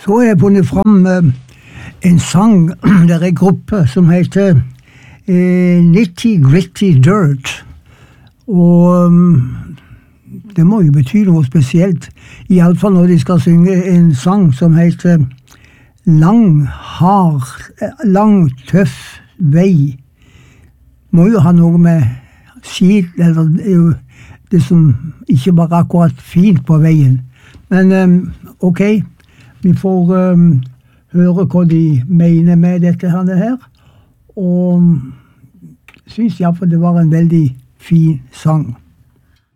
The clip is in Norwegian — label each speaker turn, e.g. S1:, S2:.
S1: Så har jeg funnet fram en sang der en gruppe som heter Nitty Gritty Dirt. Og det må jo bety noe spesielt, i alle fall når de skal synge en sang som heter Lang, tøff vei. Må jo ha noe med skit, eller det som ikke var akkurat fint på veien. Men ok, vi får høre hva de mener med dette her, og synes i hvert fall det var en veldig fin sang.